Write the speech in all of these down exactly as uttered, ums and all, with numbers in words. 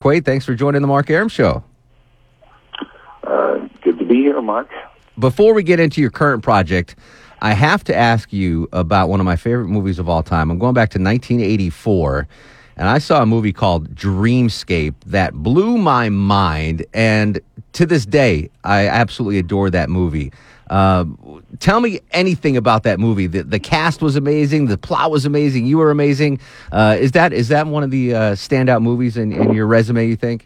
Quaid. Thanks for joining the Mark Arum Show. Uh, good to be here, Mark. Before we get into your current project, I have to ask you about one of my favorite movies of all time. I'm going back to nineteen eighty-four, and I saw a movie called Dreamscape that blew my mind, and to this day, I absolutely adore that movie. Uh, tell me anything about that movie. The, the cast was amazing. The plot was amazing. You were amazing. Uh, is that is that one of the uh, standout movies in, in your resume, you think?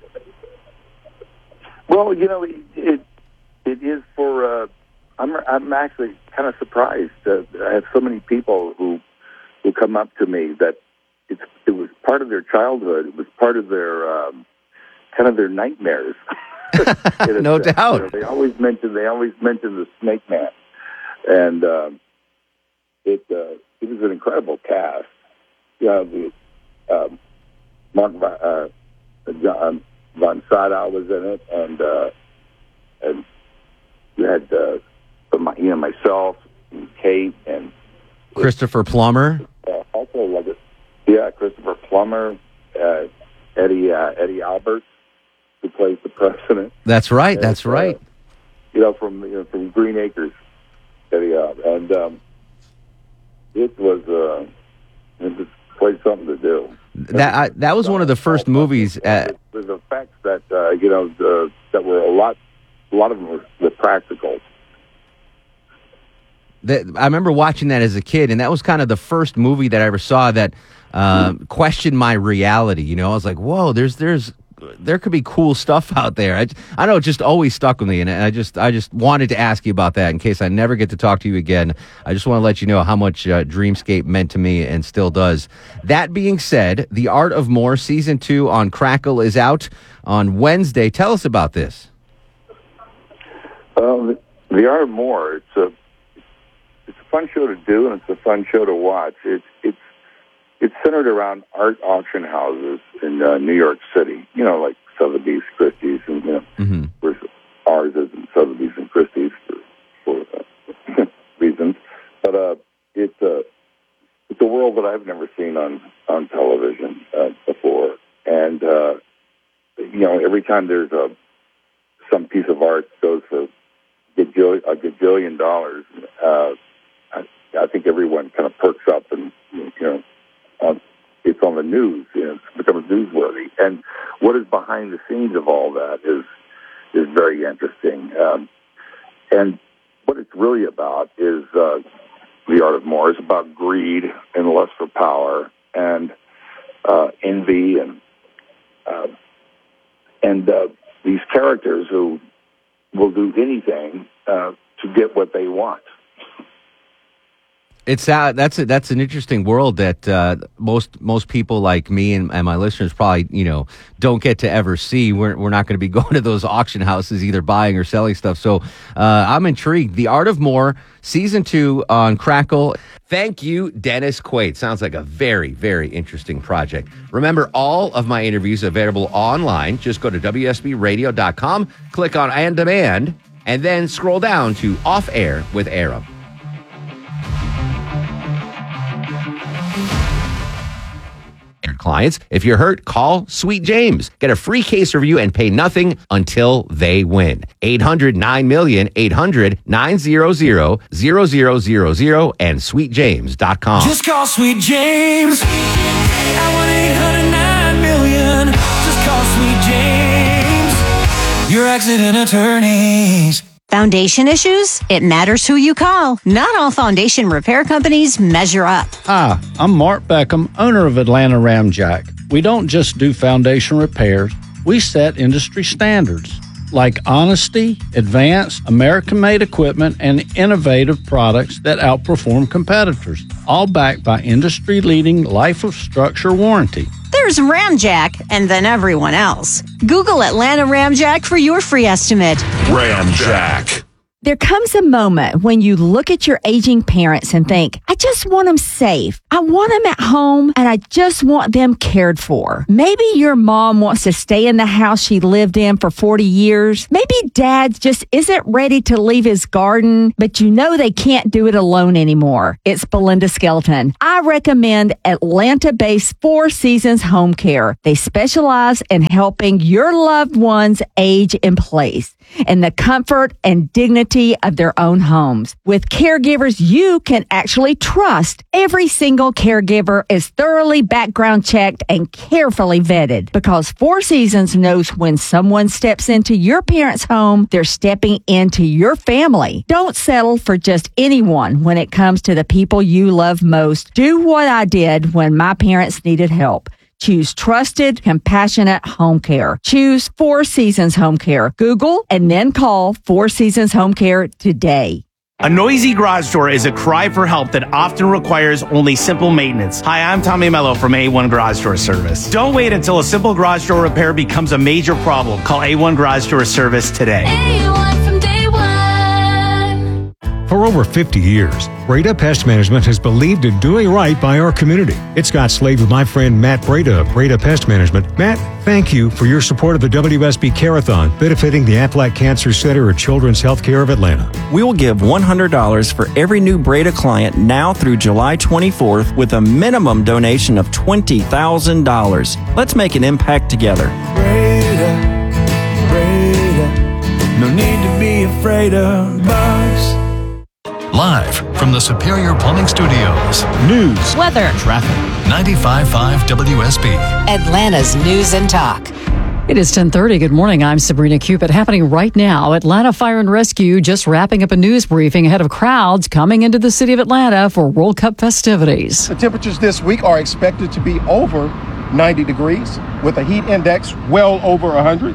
Well, you know, it it, it is for. Uh, I'm I'm actually kind of surprised that I have so many people who who come up to me that it's it was part of their childhood. It was part of their um, kind of their nightmares. No sense. doubt. You know, they always mention they always mention the Snake Man, and um, it uh, it was an incredible cast. Yeah, the um, Mark uh, John von Sydow was in it, and uh, and you had uh, my, you know myself, and Kate, and Christopher Plummer. Uh, also, like it, yeah, Christopher Plummer, uh, Eddie uh, Eddie Albert, who plays the president. That's right. And, that's right. Uh, you know, from you know, from Green Acres, Eddie Albert, and um, it was uh, it was quite something to do. That I, that was one of the first movies. At, the, the effects that uh, you know the, that were a lot, a lot of them were, were practical. That, I remember watching that as a kid, and that was kind of the first movie that I ever saw that uh, questioned my reality. You know, I was like, "Whoa, there's there's there could be cool stuff out there." I, I know it just always stuck with me, and I just I just wanted to ask you about that in case I never get to talk to you again. I just want to let you know how much uh, Dreamscape meant to me and still does. That being said, The Art of More season two on Crackle is out on Wednesday. Tell us about this. Um, The Art of More. It's a it's a fun show to do, and it's a fun show to watch. It's it's it's centered around art auction houses in uh, New York City. You know, like Sotheby's, Christie's, and you know, Mm-hmm. whereas ours isn't Sotheby's and Christie's for, for uh, reasons. But uh, it's a it's a world that I've never seen on on television uh, before, and uh, you know, every time there's a some piece of art goes for a gajillion dollars. Uh, I, I think everyone kind of perks up, and you know, um, it's on the news. You know, it becomes newsworthy. And what is behind the scenes of all that is is very interesting. Um, and what it's really about is uh, The Art of More. It's about greed and lust for power and uh, envy and uh, and uh, these characters who will do anything uh, to get what they want. It's uh, that's a, that's an interesting world that uh, most most people like me and, and my listeners probably you know don't get to ever see. We're we're not going to be going to those auction houses either buying or selling stuff. So uh, I'm intrigued. The Art of More season two on Crackle. Thank you, Dennis Quaid. Sounds like a very very interesting project. Remember, all of my interviews available online. Just go to W S B radio dot com, click on On Demand, and then scroll down to Off Air with Arum. Clients, if you're hurt, call Sweet James. Get a free case review and pay nothing until they win. eight hundred nine million, eight hundred nine hundred, zero zero zero zero and sweet james dot com. Just call Sweet James at one eight hundred nine million. Just call Sweet James, your accident attorneys. Foundation issues? It matters who you call. Not all foundation repair companies measure up. Hi, I'm Mark Beckham, owner of Atlanta Ramjack. We don't just do foundation repairs, we set industry standards like honesty, advanced, American-made equipment, and innovative products that outperform competitors, all backed by industry-leading life of structure warranty. There's Ramjack, and then everyone else. Google Atlanta Ramjack for your free estimate. Ramjack. There comes a moment when you look at your aging parents and think, I just want them safe. I want them at home and I just want them cared for. Maybe your mom wants to stay in the house she lived in for forty years. Maybe dad just isn't ready to leave his garden, but you know they can't do it alone anymore. It's Belinda Skelton. I recommend Atlanta-based Four Seasons Home Care. They specialize in helping your loved ones age in place in the comfort and dignity of their own homes. With caregivers you can actually trust, every single caregiver is thoroughly background checked and carefully vetted because Four Seasons knows when someone steps into your parents' home, they're stepping into your family. Don't settle for just anyone when it comes to the people you love most. Do what I did when my parents needed help. Choose trusted, compassionate home care. Choose Four Seasons Home Care. Google and then call Four Seasons Home Care today. A noisy garage door is a cry for help that often requires only simple maintenance. Hi, I'm Tommy Mello from A one Garage Door Service. Don't wait until a simple garage door repair becomes a major problem. Call A one Garage Door Service today. A one from day one. For over fifty years, Breda Pest Management has believed in doing right by our community. It's Scott Slade with my friend Matt Breda of Breda Pest Management. Matt, thank you for your support of the W S B Care-a-thon, benefiting the Aflac Cancer Center and Children's Healthcare of Atlanta. We will give one hundred dollars for every new Breda client now through July twenty-fourth with a minimum donation of twenty thousand dollars. Let's make an impact together. Breda, Breda, no need to be afraid of bugs. Live from the Superior Plumbing Studios. News, weather, traffic. ninety-five point five W S B. Atlanta's News and Talk. It is ten thirty. Good morning. I'm Sabrina Cupid. Happening right now, Atlanta Fire and Rescue just wrapping up a news briefing ahead of crowds coming into the city of Atlanta for World Cup festivities. The temperatures this week are expected to be over ninety degrees with a heat index well over one hundred.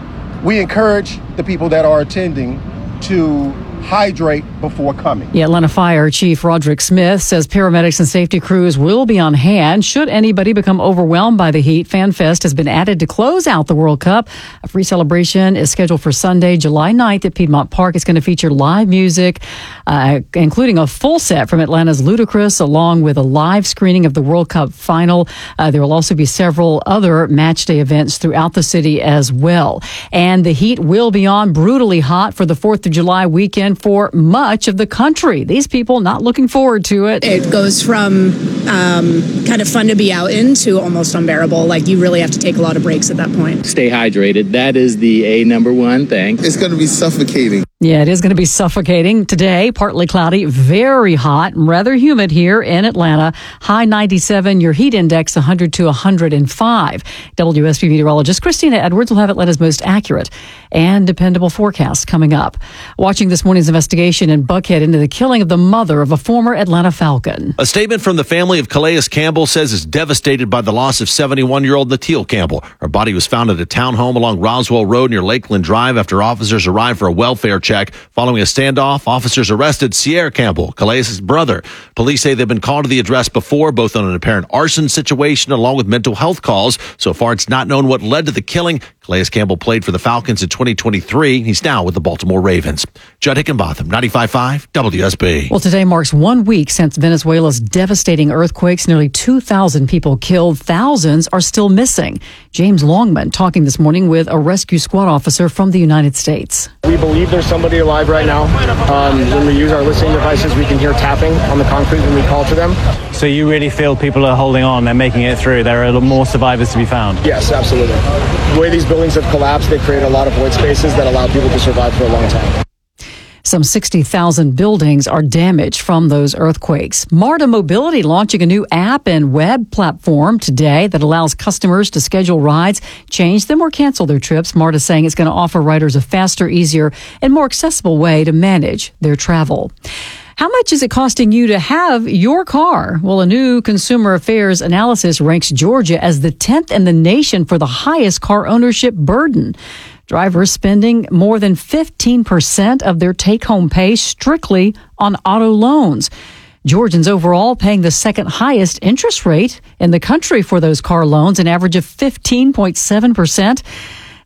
We encourage the people that are attending to hydrate before coming. The Atlanta Fire Chief Roderick Smith says paramedics and safety crews will be on hand should anybody become overwhelmed by the heat. FanFest has been added to close out the World Cup. A free celebration is scheduled for Sunday, July ninth at Piedmont Park. It's going to feature live music, uh, including a full set from Atlanta's Ludacris, along with a live screening of the World Cup final. Uh, there will also be several other match day events throughout the city as well. And the heat will be on, brutally hot for the fourth of July weekend for much of the country. These people not looking forward to it. It goes from um, kind of fun to be out in to almost unbearable. Like you really have to take a lot of breaks at that point. Stay hydrated. That is the A number one thing. It's going to be suffocating. Yeah, it is going to be suffocating today. Partly cloudy, very hot, and rather humid here in Atlanta. High ninety-seven, your heat index one hundred to one hundred five. W S B meteorologist Christina Edwards will have Atlanta's most accurate and dependable forecast coming up. Watching this morning's investigation in Buckhead into the killing of the mother of a former Atlanta Falcon. A statement from the family of Calais Campbell says is devastated by the loss of seventy-one-year-old Natil Campbell. Her body was found at a townhome along Roswell Road near Lakeland Drive after officers arrived for a welfare check. Following a standoff, officers arrested Sierra Campbell, Calais' brother. Police say they've been called to the address before, both on an apparent arson situation along with mental health calls. So far, it's not known what led to the killing. Calais Campbell played for the Falcons in twenty twenty-three. He's now with the Baltimore Ravens. Judd Hickenbotham, ninety-five point five W S B. Well, today marks one week since Venezuela's devastating earthquakes. Nearly two thousand people killed. Thousands are still missing. James Longman talking this morning with a rescue squad officer from the United States. We believe there's somebody alive right now. Um, when we use our listening devices, we can hear tapping on the concrete when we call to them. So you really feel people are holding on, they're making it through, there are more survivors to be found? Yes, absolutely. The way these buildings have collapsed, they create a lot of void spaces that allow people to survive for a long time. Some sixty thousand buildings are damaged from those earthquakes. MARTA Mobility launching a new app and web platform today that allows customers to schedule rides, change them, or cancel their trips. MARTA saying it's going to offer riders a faster, easier, and more accessible way to manage their travel. How much is it costing you to have your car? Well, a new Consumer Affairs analysis ranks Georgia as the tenth in the nation for the highest car ownership burden. Drivers spending more than fifteen percent of their take-home pay strictly on auto loans. Georgians overall paying the second highest interest rate in the country for those car loans, an average of fifteen point seven percent.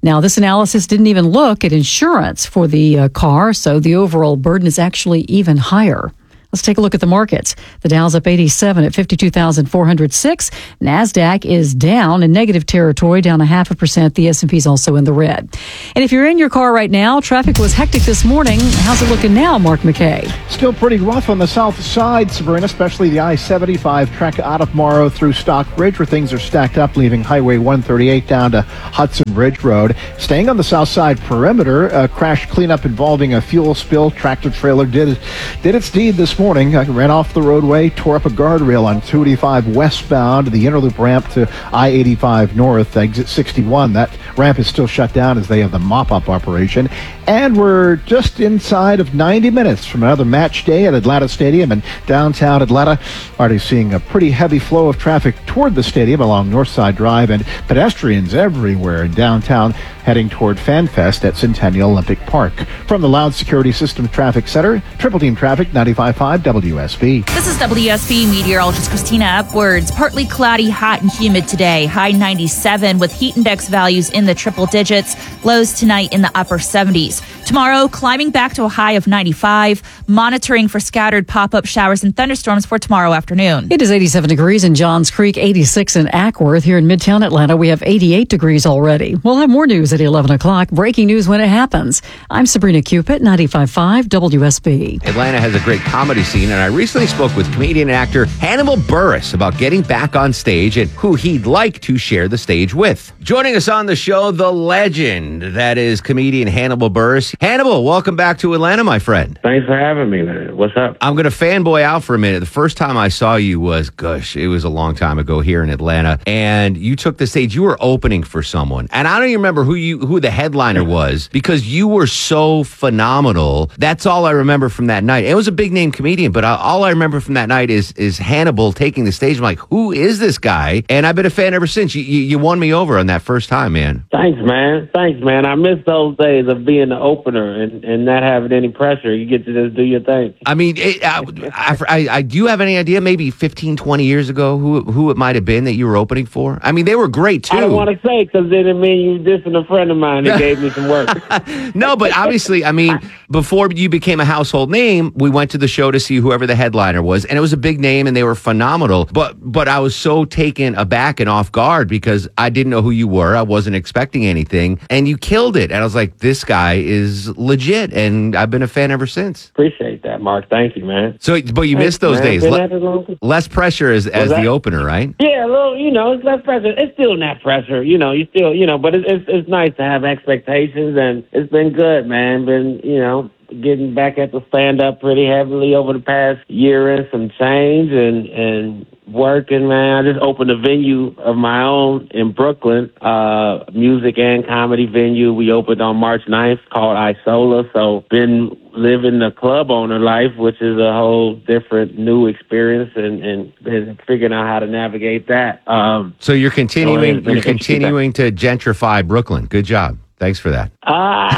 Now, this analysis didn't even look at insurance for the uh, car, so the overall burden is actually even higher. Let's take a look at the markets. The Dow's up eighty-seven at fifty-two thousand four hundred six. NASDAQ is down in negative territory, down a half a percent. The S and P's also in the red. And if you're in your car right now, traffic was hectic this morning. How's it looking now, Mark McKay? Still pretty rough on the south side, Sabrina, especially the I seventy-five track out of Morrow through Stockbridge, where things are stacked up, leaving Highway one thirty-eight down to Hudson Ridge Road. Staying on the south side perimeter, a crash cleanup involving a fuel spill. Tractor trailer did, did its deed this morning. morning. I ran off the roadway, tore up a guardrail on two eighty-five westbound, the Interloop ramp to I eighty-five north, exit sixty-one. That ramp is still shut down as they have the mop-up operation. And we're just inside of ninety minutes from another match day at Atlanta Stadium in downtown Atlanta. Already seeing a pretty heavy flow of traffic toward the stadium along Northside Drive, and pedestrians everywhere in downtown heading toward FanFest at Centennial Olympic Park. From the Loud Security System Traffic Center, Triple Team Traffic, ninety-five point five W S B. This is W S B meteorologist Christina Upwards. Partly cloudy, hot and humid today. High ninety-seven with heat index values in the triple digits. Lows tonight in the upper seventies. Tomorrow, climbing back to a high of ninety-five. Monitoring for scattered pop-up showers and thunderstorms for tomorrow afternoon. It is eighty-seven degrees in Johns Creek, eighty-six in Ackworth. Here in Midtown Atlanta, we have eighty-eight degrees already. We'll have more news at eleven o'clock. Breaking news when it happens. I'm Sabrina Cupid, ninety-five point five W S B. Atlanta has a great comedy scene, and I recently spoke with comedian and actor Hannibal Buress about getting back on stage and who he'd like to share the stage with. Joining us on the show, the legend that is comedian Hannibal Buress. Hannibal, welcome back to Atlanta, my friend. Thanks for having me, man. What's up? I'm going to fanboy out for a minute. The first time I saw you was, gosh, it was a long time ago here in Atlanta, and you took the stage. You were opening for someone, and I don't even remember who you who the headliner was because you were so phenomenal. That's all I remember from that night. It was a big name comedian, but I, all I remember from that night is is Hannibal taking the stage. I'm like, who is this guy? And I've been a fan ever since. You, you, you won me over on that first time, man. Thanks, man. Thanks, man. I miss those days of being the opener and, and not having any pressure. You get to just do your thing. I mean, it, I, I, I, I, do you have any idea maybe fifteen, twenty years ago who who it might have been that you were opening for? I mean, they were great, too. I don't want to say because then it means you dissing a friend of mine that gave me some work. No, but obviously, I mean, before you became a household name, we went to the show to see whoever the headliner was, and it was a big name, and they were phenomenal. But but I was so taken aback and off guard because I didn't know who you were. I wasn't expecting anything, and you killed it. And I was like, this guy is legit, and I've been a fan ever since. Appreciate that, Mark. Thank you, man. So, but you Thanks, missed those man. days. Le- less pressure as, as the opener, right? Yeah, a little, you know, it's less pressure. It's still not pressure, you know, you still, you know, but it's, it's, it's nice to have expectations, and it's been good, man. Been, you know, getting back at the stand-up pretty heavily over the past year and some change, and, and working, man. I just opened a venue of my own in Brooklyn, uh, music and comedy venue. We opened on March ninth called Isola. So been living the club owner life, which is a whole different new experience, and, and, and figuring out how to navigate that. Um, so you're continuing, so you're continuing to gentrify Brooklyn. Good job. Thanks for that. Uh,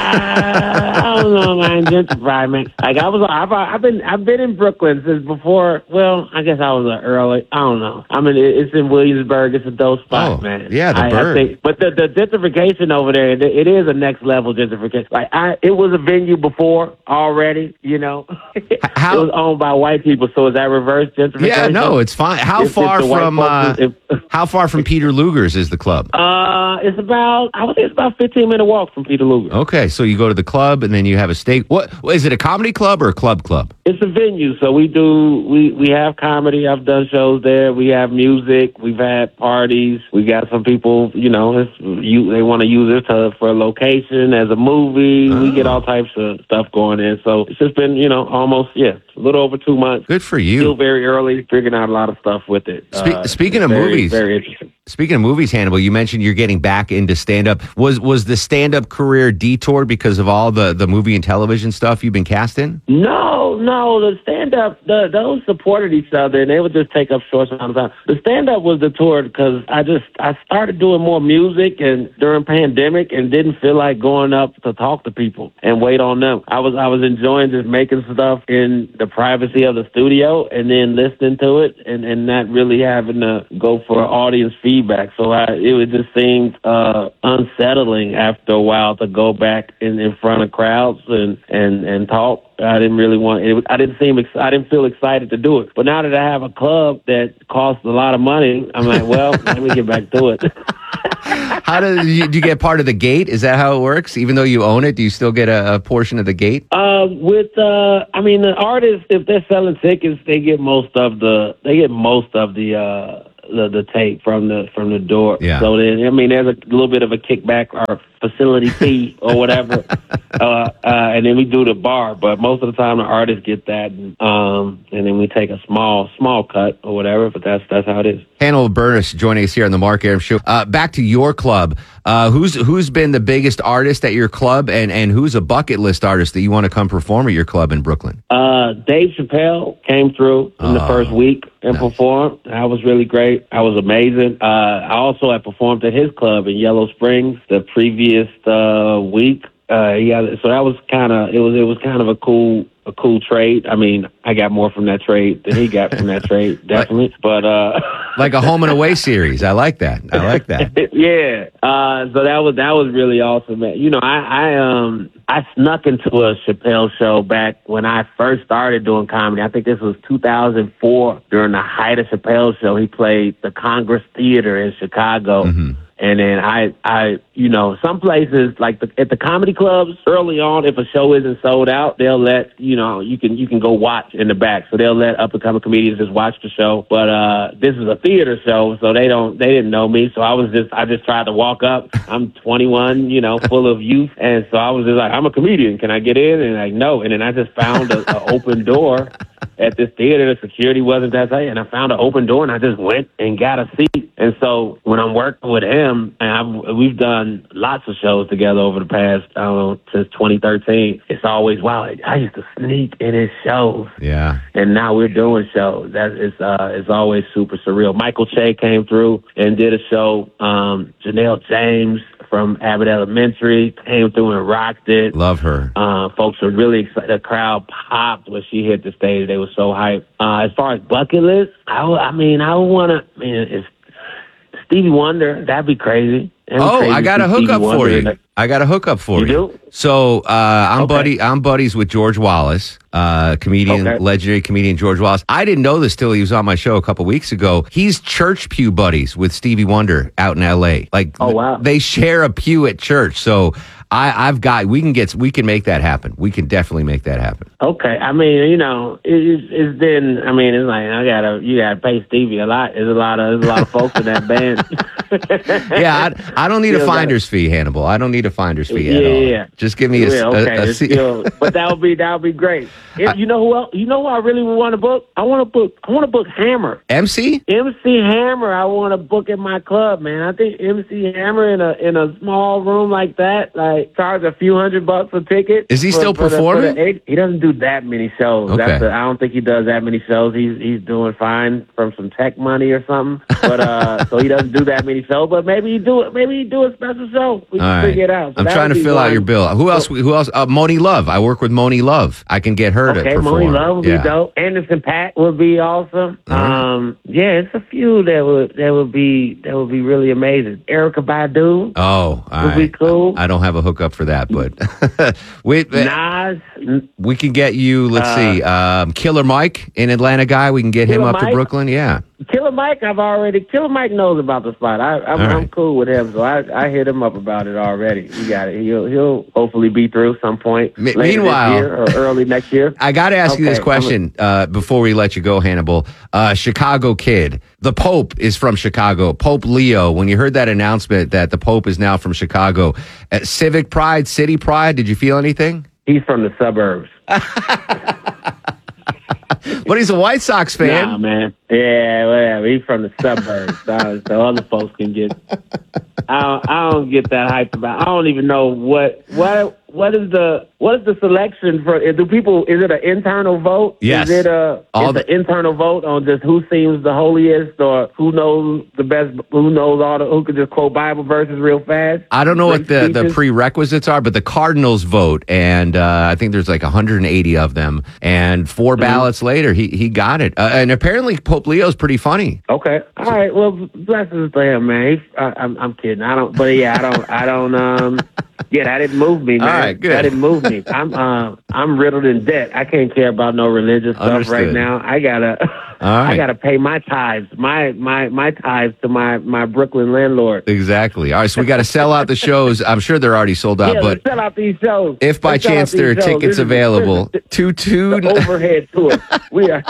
I don't know, man. Gentrify, man. Like I was, I've, I've been, I've been in Brooklyn since before. Well, I guess I was an early. I don't know. I mean, it's in Williamsburg. It's a dope spot, oh, man. Yeah, the I, bird. I think, but the, the gentrification over there, it, it is a next level gentrification. Like I, it was a venue before already. You know, How, it was owned by white people. So is that reverse gentrification? Yeah, no, it's fine. How If- if far the white from folks- uh, if- how far from Peter Luger's is the club? Uh, it's about, I would say it's about fifteen minute walk from Peter Luger. Okay, so you go to the club and then you have a steak. What is it? A comedy club or a club club? It's a venue, so we do, we, we have comedy. I've done shows there. We have music. We've had parties. We got some people, you know, it's, you, they want to use it to, for a location as a movie. Oh. We get all types of stuff going in. So it's just been, you know, almost, yeah, a little over two months. Good for you. Still very early, figuring out a lot of stuff with it. Spe- Uh, speaking of very, movies, very interesting. Speaking of movies, Hannibal, you mentioned you're getting back into stand-up. Was was the stand-up career detoured because of all the, the movie and television stuff you've been cast in? No, no, the stand-up, the, those supported each other, and they would just take up short amounts of time. The stand-up was detoured because I just, I started doing more music and during pandemic and didn't feel like going up to talk to people and wait on them. I was, I was enjoying just making stuff in the privacy of the studio and then listening to it and, and not really having to go for audience feedback feedback. So I, it would just seemed uh, unsettling after a while to go back in, in front of crowds and, and, and talk. I didn't really want it. I didn't seem. Ex- I didn't feel excited to do it. But now that I have a club that costs a lot of money, I'm like, well, let me get back to it. How do you, do you get part of the gate? Is that how it works? Even though you own it, do you still get a, a portion of the gate? Uh, with uh, I mean, the artists, if they're selling tickets, they get most of the. They get most of the. Uh, the the take from the from the door. Yeah. So then, I mean, there's a little bit of a kickback or facility fee or whatever, uh, uh, and then we do the bar. But most of the time, the artists get that, and, um, and then we take a small small cut or whatever. But that's that's how it is. Hannibal Buress joining us here on the Mark Arum Show. Uh, back to your club. Uh, who's who's been the biggest artist at your club, and, and who's a bucket list artist that you want to come perform at your club in Brooklyn? Uh, Dave Chappelle came through in the Oh, first week and nice. performed. That was really great. I was amazing. Uh, I also had performed at his club in Yellow Springs the previous uh, week. Uh, yeah, so that was kind of it was it was kind of a cool a cool trade. I mean, I got more from that trade than he got from that trade, definitely. But uh, Like a home and away series. I like that. I like that. yeah. Uh, so that was that was really awesome, man. You know, I, I um I snuck into a Chappelle show back when I first started doing comedy. I think this was two thousand four during the height of Chappelle's show. He played the Congress Theater in Chicago. Mm-hmm. And then I, I, you know, some places like the, at the comedy clubs early on, if a show isn't sold out, they'll let, you know, you can, you can go watch in the back. So they'll let up and coming comedians just watch the show. But, uh, this is a theater show. So they don't, they didn't know me. So I was just, I just tried to walk up. I'm twenty-one, you know, full of youth. And so I was just like, I'm a comedian. Can I get in? And like, no. And then I just found a, a open door at this theater. The security wasn't that tight. And I found an open door and I just went and got a seat. And so when I'm working with him, and I've, we've done lots of shows together over the past, I don't know, since twenty thirteen. It's always, wow, I used to sneak in his shows. Yeah. And now we're doing shows. That is, uh, it's always super surreal. Michael Che came through and did a show. Um, Janelle James from Abbott Elementary came through and rocked it. Love her. Uh, folks were really excited. The crowd popped when she hit the stage. They were so hyped. Uh, as far as bucket list, I, w- I mean, I want to, I mean, it's Stevie Wonder. That'd be crazy. That'd be Oh, crazy I got to a see hookup Stevie for Wonder. you. Like, I got a hookup for You you. do? So uh, I'm Okay. buddy. I'm buddies with George Wallace, uh, comedian, Okay. legendary comedian George Wallace. I didn't know this till he was on my show a couple weeks ago. He's church pew buddies with Stevie Wonder out in L A. Like, Oh, wow. they share a pew at church. So I, I've got. We can get. We can make that happen. We can definitely make that happen. Okay, I mean, you know, it, it's, it's been. I mean, it's like I gotta, you gotta pay Stevie a lot. There's a lot of, there's a lot of folks in that band. Yeah, I, I don't need a Still gotta- finder's fee, Hannibal. I don't need a finder's fee Yeah, at all. yeah. Just give me a, Yeah, a- okay, a it's seat. still- but that would be that would be great. If, you know who else? You know who I really want to book? I want to book. I want to book Hammer. M C? M C Hammer. I want to book at my club, man. I think M C Hammer in a in a small room like that, like charge a few hundred bucks a ticket. Is he for- still for the- for performing? the- he doesn't do that many shows. Okay. That's the, I don't think he does that many shows. He's he's doing fine from some tech money or something. But uh, so he doesn't do that many shows. But maybe he do it. Maybe he do a special show. We All can right. figure it out. So I'm that trying would to be fill out one. your bill. Who else? Who else? Uh, Moni Love. I work with Moni Love. I can get her to Okay, perform. Moni Love would yeah. be dope. Anderson Paak would be awesome. All right. Um, yeah, it's a few that would that would be that would be really amazing. Erica Badu Oh, all would be right. cool. I don't have a hookup for that, but we Nas, we can get you. Let's Uh, see, um, Killer Mike, an Atlanta guy. We can get him Killer up to Mike? Brooklyn. Yeah. Killer Mike, I've already. Killer Mike knows about the spot. I, I'm, All right. I'm cool with him, so I, I hit him up about it already. He got it. He'll he'll hopefully be through some point Me- later meanwhile- this year or early next year. I got to ask you this Okay, question uh, before we let you go, Hannibal. Uh, Chicago kid. The Pope is from Chicago. Pope Leo. When you heard that announcement that the Pope is now from Chicago, uh, civic pride, city pride, did you feel anything? He's from the suburbs. But he's a White Sox fan. Nah, man. Yeah, well, he's from the suburbs, so, so other folks can get. I don't, I don't get that hyped about. I don't even know what what what is the what is the selection for? Do people? Is it an internal vote? Yes. Is it a All is the- an internal vote on just who seems the holiest or who knows the best? Who knows all the? Who could just quote Bible verses real fast? I don't know what Great the, the speeches? prerequisites are, but the Cardinals vote, and uh, I think there's like one hundred eighty of them. And four Mm-hmm. ballots later, he he got it. Uh, and apparently, Pope Leo's pretty funny. Okay. All right. Well, blessings to him, man. He, I, I'm, I'm kidding. I don't. But yeah, I don't. I don't. Um. Yeah, that didn't move me, man. All right, good. That didn't move me. I'm. Uh, I'm riddled in debt. I can't care about no religious stuff Understood. right now. I gotta. All right. I gotta pay my tithes. My my my tithes to my my Brooklyn landlord. Exactly. All right, so we got to sell out the shows. I'm sure they're already sold out, yeah, but let's sell out these shows. if by Let's sell out chance there are these shows. tickets This is- available, this is two two. the overhead tour. We are.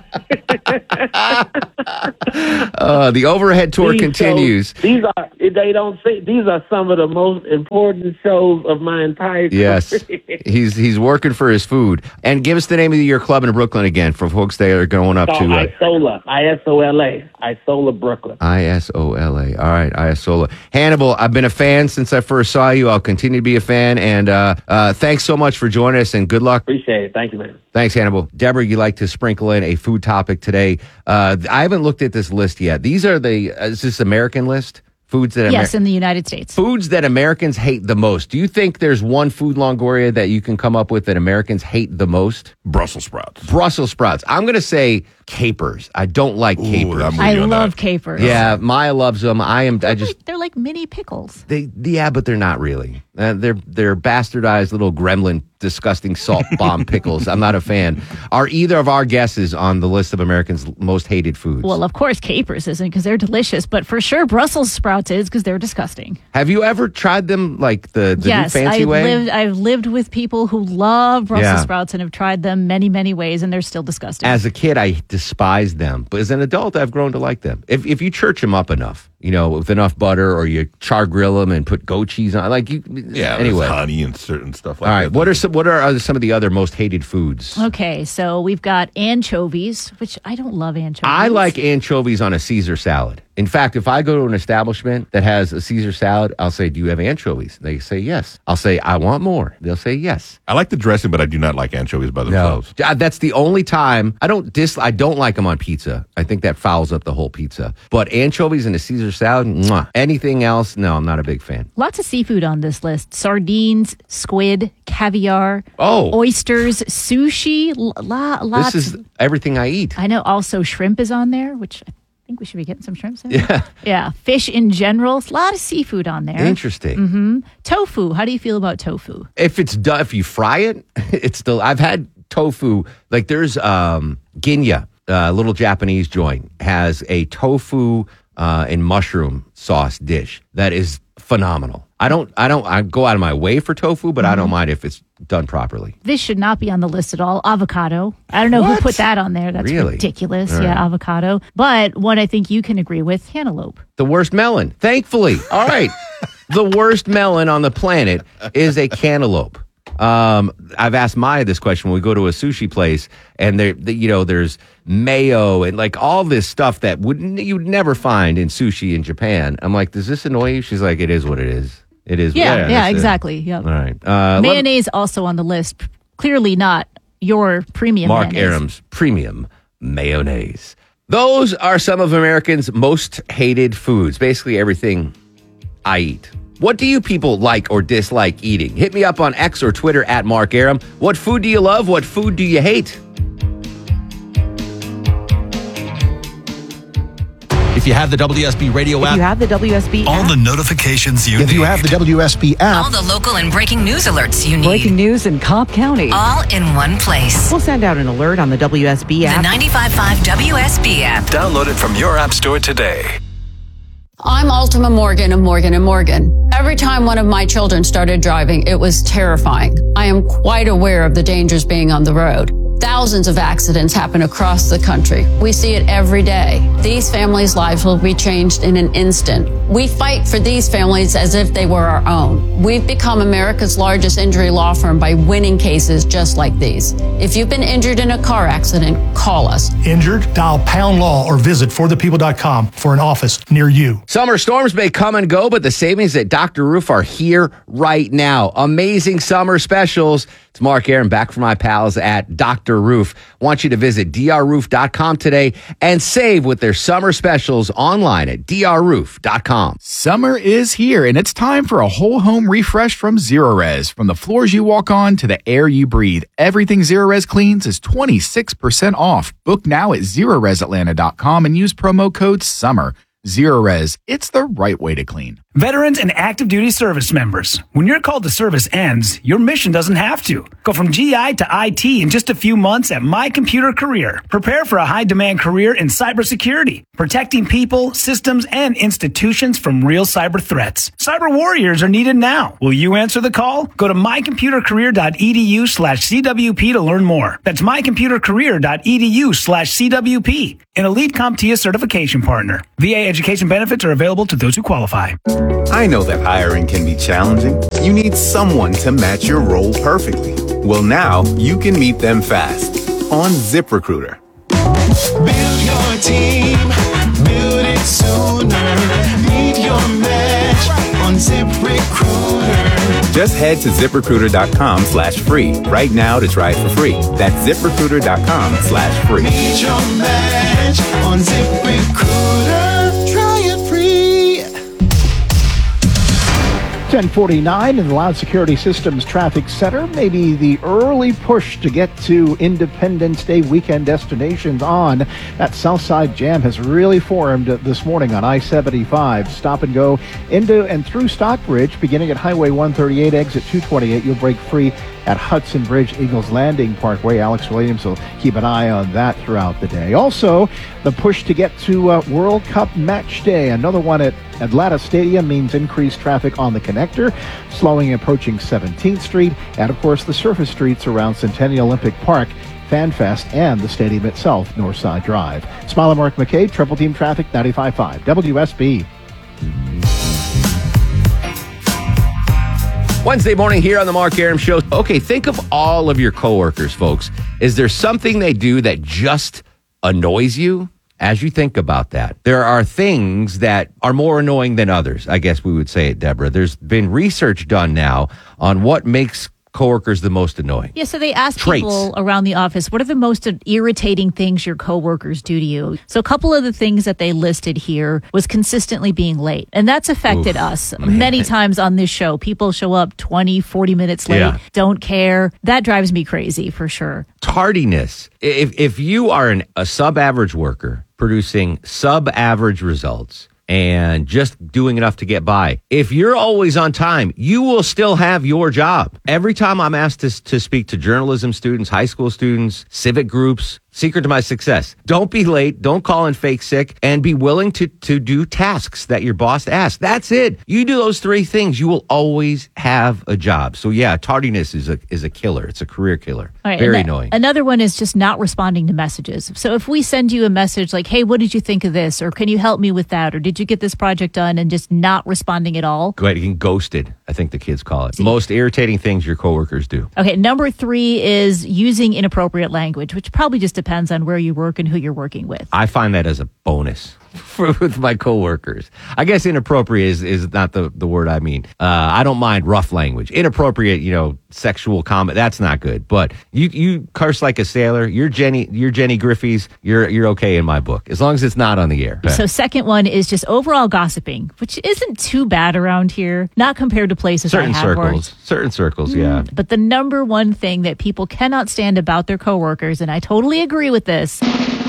Uh, the overhead tour These continues. shows- these are they don't say these are some of the most important shows of my entire Yes, career. he's he's working for his food. And give us the name of your club in Brooklyn again for folks that are going up It's to called uh, Isola, I S O L A, Isola, Brooklyn. I S O L A. All right, Isola. Hannibal, I've been a fan since I first saw you. I'll continue to be a fan. And uh, uh, thanks so much for joining us, and good luck. Appreciate it. Thank you, man. Thanks, Hannibal. Deborah, you like to sprinkle in a food topic today. Uh, I haven't looked at this list yet. These are the, uh, is this American list? Foods that Yes, Amer- in the United States. Foods that Americans hate the most. Do you think there's one food, Longoria, that you can come up with that Americans hate the most? Brussels sprouts. Brussels sprouts. I'm going to say capers. I don't like capers. I love capers. Yeah, Maya loves them. I am. I just. They're like mini pickles. They, yeah, but they're not really. Uh, they're they're bastardized little gremlin, disgusting salt bomb pickles. I'm not a fan. Are either of our guesses on the list of Americans' most hated foods? Well, of course, capers isn't because they're delicious, but for sure, Brussels sprouts is because they're disgusting. Have you ever tried them like the, the yes, new fancy I way? lived. I've lived with people who love Brussels Yeah. sprouts and have tried them many, many ways, and they're still disgusting. As a kid, I despised them, but as an adult, I've grown to like them. If if you church them up enough, you know, with enough butter, or you char grill them and put goat cheese on, like you. Yeah, Anyway, there's honey and certain stuff like all right. that. What are some? What are other- some of the other most hated foods? Okay, so we've got anchovies, which I don't love anchovies. I like anchovies on a Caesar salad. In fact, if I go to an establishment that has a Caesar salad, I'll say, "Do you have anchovies?" They say yes. I'll say, "I want more." They'll say yes. I like the dressing, but I do not like anchovies by No, themselves. Uh, that's the only time I don't dis. I don't like them on pizza. I think that fouls up the whole pizza. But anchovies in a Caesar salad, mwah. Anything else? No, I'm not a big fan. Lots of seafood on this list: sardines, squid, caviar, Oh. oysters, sushi. l- la- lots. This is everything I eat. I know. Also, shrimp is on there, which I think we should be getting some shrimps in. Yeah. Yeah. Fish in general. A lot of seafood on there. Interesting. Mm-hmm. Tofu. How do you feel about tofu? If it's done, if you fry it, it's still. I've had tofu. Like there's um, Ginya, a little Japanese joint, has a tofu uh, and mushroom sauce dish that is phenomenal. I don't. I don't. I go out of my way for tofu, but I don't mind if it's done properly. This should not be on the list at all. Avocado. I don't know who put that on there. That's Really? ridiculous. All Yeah, right. avocado. But one I think you can agree with, cantaloupe. The worst melon. Thankfully. All right. The worst melon on the planet is a cantaloupe. Um, I've asked Maya this question when we go to a sushi place, and there, the, you know, there's mayo and like all this stuff that would you'd never find in sushi in Japan. I'm like, does this annoy you? She's like, it is what it is. It is. Yeah, what yeah, it is. exactly. Yep. All right. Uh, let- Mayonnaise also on the list. Clearly not your premium Mark mayonnaise. Aram's premium mayonnaise. Those are some of Americans' most hated foods. Basically everything I eat. What do you people like or dislike eating? Hit me up on X or Twitter at Mark Aram. What food do you love? What food do you hate? If you have the W S B radio app, If you have the W S B All app, the notifications you If need. you have the W S B app, all the local and breaking news alerts you need. breaking news in Cobb County. all in one place. We'll send out an alert on the W S B The app. ninety-five point five W S B app. Download it from your app store today. I'm Ultima Morgan of Morgan and Morgan. Every time one of my children started driving, it was terrifying. I am quite aware of the dangers being on the road. Thousands of accidents happen across the country. We see it every day. These families' lives will be changed in an instant. We fight for these families as if they were our own. We've become America's largest injury law firm by winning cases just like these. If you've been injured in a car accident, call us. Injured? Dial pound law or visit for the people dot com for an office near you. Summer storms may come and go, but the savings at Doctor Roof are here right now. Amazing summer specials. It's Mark Aaron back from my pals at Doctor Roof. Want you to visit D R roof dot com today and save with their summer specials online at D R roof dot com. Summer is here, and it's time for a whole home refresh from Zerorez. From the floors you walk on to the air you breathe, everything Zerorez cleans is twenty-six percent off. Book now at Zerorez Atlanta dot com and use promo code SUMMER. Zerorez, it's the right way to clean. Veterans and active duty service members, when your call to service ends, your mission doesn't have to. Go from G I to I T in just a few months at My Computer Career. Prepare for a high-demand career in cybersecurity, protecting people, systems, and institutions from real cyber threats. Cyber warriors are needed now. Will you answer the call? Go to my computer career dot e d u slash C W P to learn more. That's my computer career dot e d u slash C W P. An Elite CompTIA certification partner. V A education benefits are available to those who qualify. I know that hiring can be challenging. You need someone to match your role perfectly. Well, now you can meet them fast on ZipRecruiter. Build your team, build it sooner. Meet your match on ZipRecruiter. Just head to ZipRecruiter dot com slash free right now to try it for free. That's ZipRecruiter dot com slash free. Meet your match on ZipRecruiter. Try it free. ten forty-nine in the Loud Security Systems Traffic Center. Maybe the early push to get to Independence Day weekend destinations on. That Southside Jam has really formed this morning on I seventy-five. Stop and go into and through Stockbridge, beginning at Highway one thirty-eight, exit two twenty-eight. You'll break free at Hudson Bridge, Eagles Landing Parkway. Alex Williams will keep an eye on that throughout the day. Also, the push to get to uh, World Cup Match Day. Another one at Atlanta Stadium means increased traffic on the connector, slowing approaching seventeenth Street, and of course the surface streets around Centennial Olympic Park, FanFest, and the stadium itself, Northside Drive. Smile and Mark McKay, Triple Team Traffic, ninety-five point five W S B. Wednesday morning here on the Mark Aram Show. Okay, think of all of your coworkers, folks. Is there something they do that just annoys you? As you think about that, there are things that are more annoying than others. I guess we would say it, Deborah. There's been research done now on what makes coworkers the most annoying. Yeah, so they asked Traits. people around the office, what are the most irritating things your coworkers do to you? So a couple of the things that they listed here was consistently being late. And that's affected Oof, us man. many times on this show. People show up twenty, forty minutes late, Yeah. don't care. That drives me crazy for sure. Tardiness. If if you are an, a sub-average worker producing sub-average results and just doing enough to get by, if you're always on time, you will still have your job. Every time I'm asked to, to speak to journalism students, high school students, civic groups, secret to my success, don't be late, don't call in fake sick, and be willing to, to do tasks that your boss asks. That's it. You do those three things, you will always have a job. So yeah, tardiness is a is a killer. It's a career killer. All right, Very and that- annoying. Another one is just not responding to messages. So if we send you a message like, hey, what did you think of this? Or can you help me with that? Or did you get this project done? And just not responding at all. Go ahead, you can ghosted, I think the kids call it. Most irritating things your coworkers do. Okay, number three is using inappropriate language, which probably just depends on where you work and who you're working with. I find that as a bonus for, with my coworkers. I guess inappropriate is, is not the, the word I mean. Uh, I don't mind rough language. Inappropriate, you know, sexual comment, that's not good. But you you curse like a sailor, you're Jenny you're Jenny Griffey's, you're you're okay in my book, as long as it's not on the air. So second one is just overall gossiping, which isn't too bad around here, not compared to places certain I have circles, worked. certain circles, yeah. But the number one thing that people cannot stand about their coworkers, and I totally agree with this,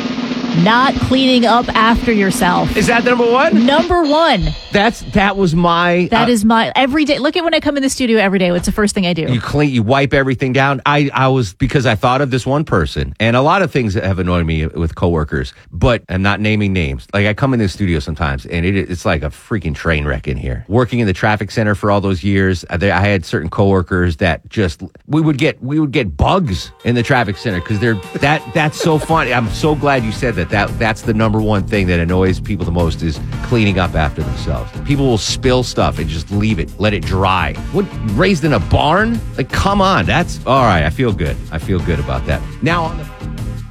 Not cleaning up after yourself. Is that the number one? Number one. That's that was my. That uh, is my every day. Look at when I come in the studio every day. What's the first thing I do? You clean, you wipe everything down. I, I was because I thought of this one person, and a lot of things that have annoyed me with coworkers. But I'm not naming names. Like I come in the studio sometimes, and it, it's like a freaking train wreck in here. Working in the traffic center for all those years, I I had certain coworkers that just we would get we would get bugs in the traffic center because they're that that's so funny. I'm so glad you said that. That that's the number one thing that annoys people the most is cleaning up after themselves. People will spill stuff and just leave it, let it dry. What, raised in a barn? Like, come on. That's all right. I feel good. I feel good about that. Now on the.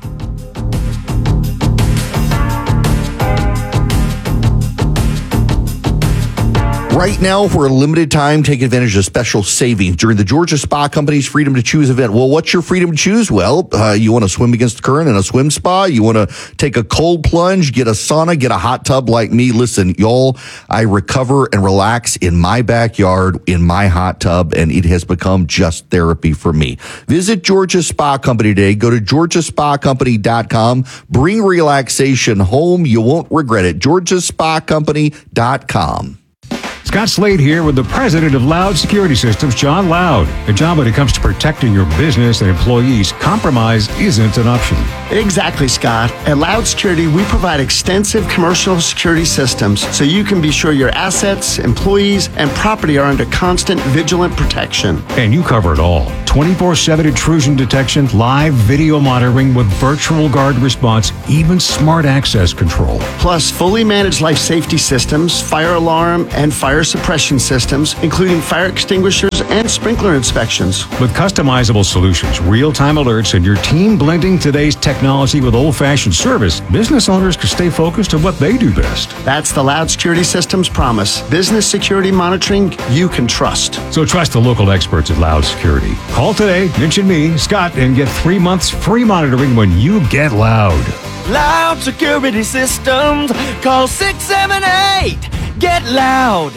Right now, for a limited time, take advantage of special savings during the Georgia Spa Company's Freedom to Choose event. Well, what's your freedom to choose? Well, uh, you want to swim against the current in a swim spa? You want to take a cold plunge, get a sauna, get a hot tub like me? Listen, y'all, I recover and relax in my backyard, in my hot tub, and it has become just therapy for me. Visit Georgia Spa Company today. Go to georgia spa company dot com. Bring relaxation home. You won't regret it. georgia spa company dot com. Scott Slade here with the president of Loud Security Systems, John Loud. A job when it comes to protecting your business and employees, compromise isn't an option. Exactly, Scott. At Loud Security, we provide extensive commercial security systems so you can be sure your assets, employees, and property are under constant vigilant protection. And you cover it all. twenty-four seven intrusion detection, live video monitoring with virtual guard response, even smart access control. Plus, fully managed life safety systems, fire alarm, and fire suppression systems, including fire extinguishers and sprinkler inspections. With customizable solutions, real-time alerts, and your team blending today's technology with old-fashioned service, business owners can stay focused on what they do best. That's the Loud Security Systems promise. Business security monitoring you can trust. So trust the local experts at Loud Security. Call today, mention me, Scott, and get three months free monitoring when you get Loud. Loud Security Systems. Call six seven eight. Get Loud.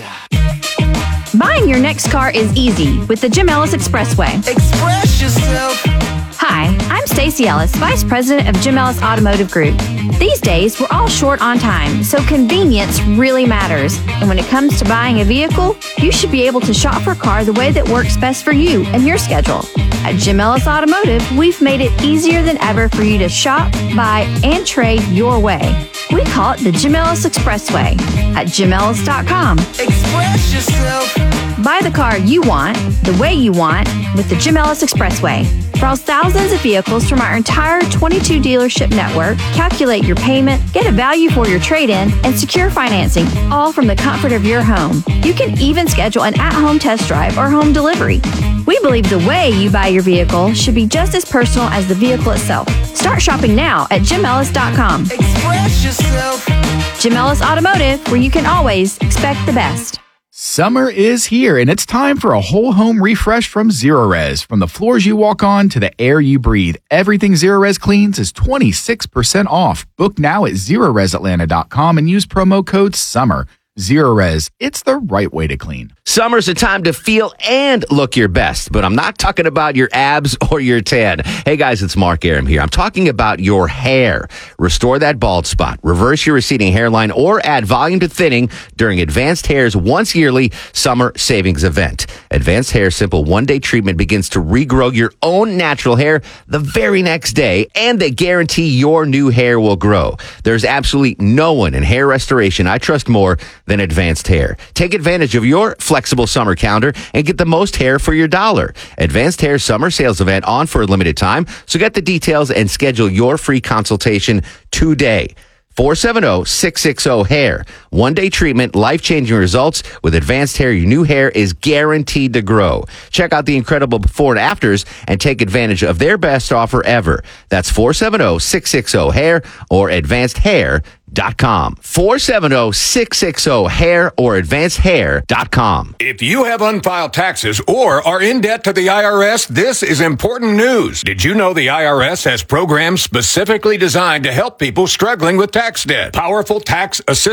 Buying your next car is easy with the Jim Ellis Expressway. Express yourself. Hi, I'm Stacey Ellis, Vice President of Jim Ellis Automotive Group. These days, we're all short on time, so convenience really matters. And when it comes to buying a vehicle, you should be able to shop for a car the way that works best for you and your schedule. At Jim Ellis Automotive, we've made it easier than ever for you to shop, buy, and trade your way. We call it the Jim Ellis Expressway at jim ellis dot com. Express yourself. Buy the car you want, the way you want, with the Jim Ellis Expressway. Browse thousands of vehicles from our entire twenty-two dealership network, calculate your payment, get a value for your trade-in, and secure financing, all from the comfort of your home. You can even schedule an at-home test drive or home delivery. We believe the way you buy your vehicle should be just as personal as the vehicle itself. Start shopping now at jim ellis dot com. Express yourself. Jim Ellis Automotive, where you can always expect the best. Summer is here, and it's time for a whole home refresh from Zerorez. From the floors you walk on to the air you breathe, everything Zerorez cleans is twenty-six percent off. Book now at zerorez atlanta dot com and use promo code SUMMER. Zerorez, it's the right way to clean. Summer's a time to feel and look your best, but I'm not talking about your abs or your tan. Hey guys, it's Mark Aram here. I'm talking about your hair. Restore that bald spot, reverse your receding hairline, or add volume to thinning during Advanced Hair's once yearly summer savings event. Advanced Hair Simple one-day treatment begins to regrow your own natural hair the very next day, and they guarantee your new hair will grow. There's absolutely no one in hair restoration I trust more than Advanced Hair. Take advantage of your flexible summer calendar and get the most hair for your dollar. Advanced Hair Summer Sales Event on for a limited time, so get the details and schedule your free consultation today. four seven zero, six six zero, hair. One-day treatment, life-changing results. With Advanced Hair, your new hair is guaranteed to grow. Check out the incredible before and afters and take advantage of their best offer ever. That's four seven zero, six six zero, hair or advanced hair dot com. four seven zero, six six zero, hair or advanced hair dot com. If you have unfiled taxes or are in debt to the I R S, this is important news. Did you know the I R S has programs specifically designed to help people struggling with tax debt? Powerful tax assistance programs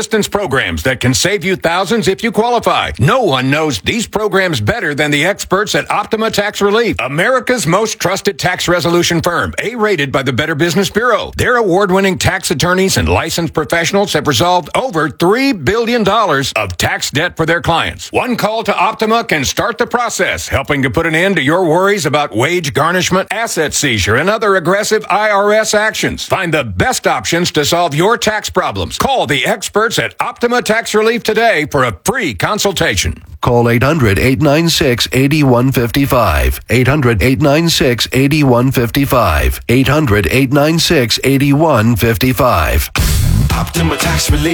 programs that can save you thousands if you qualify. No one knows these programs better than the experts at Optima Tax Relief, America's most trusted tax resolution firm, A-rated by the Better Business Bureau. Their award-winning tax attorneys and licensed professionals have resolved over three billion dollars of tax debt for their clients. One call to Optima can start the process, helping to put an end to your worries about wage garnishment, asset seizure, and other aggressive I R S actions. Find the best options to solve your tax problems. Call the experts at Optima Tax Relief today for a free consultation. Call eight hundred, eight nine six, eight one five five. eight hundred, eight nine six, eight one five five. eight hundred, eight nine six, eight one five five. Optima Tax Relief.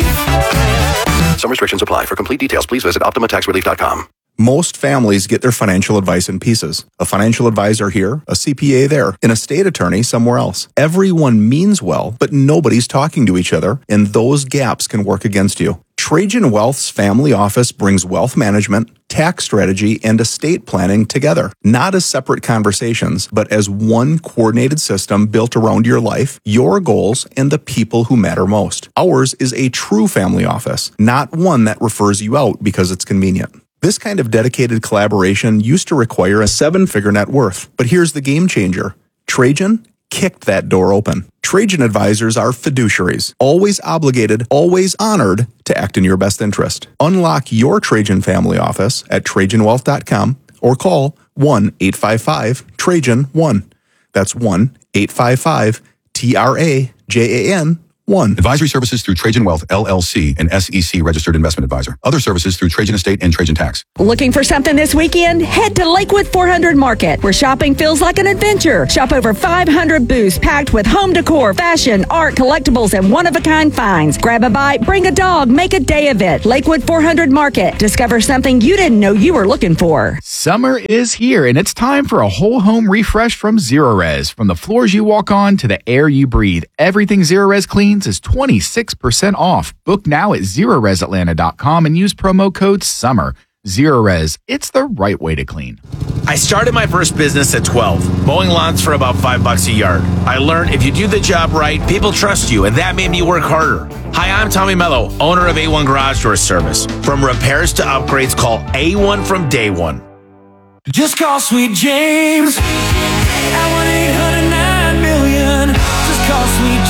Some restrictions apply. For complete details, please visit optima tax relief dot com. Most families get their financial advice in pieces. A financial advisor here, a C P A there, an estate attorney somewhere else. Everyone means well, but nobody's talking to each other, and those gaps can work against you. Trajan Wealth's family office brings wealth management, tax strategy, and estate planning together, not as separate conversations, but as one coordinated system built around your life, your goals, and the people who matter most. Ours is a true family office, not one that refers you out because it's convenient. This kind of dedicated collaboration used to require a seven-figure net worth, but here's the game changer. Trajan kicked that door open. Trajan advisors are fiduciaries, always obligated, always honored to act in your best interest. Unlock your Trajan family office at trajan wealth dot com or call one eight five five Trajan one. That's one eight five five T R A J A N one. Advisory services through Trajan Wealth, L L C, an S E C registered investment advisor. Other services through Trajan Estate and Trajan Tax. Looking for something this weekend? Head to Lakewood four hundred Market, where shopping feels like an adventure. Shop over five hundred booths packed with home decor, fashion, art, collectibles, and one-of-a-kind finds. Grab a bite, bring a dog, make a day of it. Lakewood four hundred Market. Discover something you didn't know you were looking for. Summer is here, and it's time for a whole home refresh from Zerorez. From the floors you walk on to the air you breathe, everything Zerorez cleans is twenty-six percent off. Book now at zerorez atlanta dot com and use promo code SUMMER. Zerorez, it's the right way to clean. I started my first business at twelve, mowing lawns for about five bucks a yard. I learned if you do the job right, people trust you, and that made me work harder. Hi, I'm Tommy Mello, owner of A one Garage Door Service. From repairs to upgrades, call A one from day one. Just call Sweet James at one eight hundred nine million. Just call Sweet